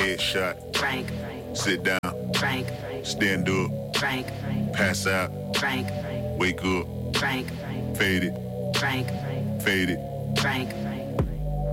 Headshot. Frank. Sit down. Frank. Stand up. Frank. Pass out. Frank. Wake up. Frank. Fade it. Frank. Fade it. Frank.